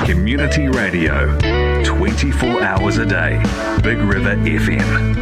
Community radio, 24 hours a day. Big River FM.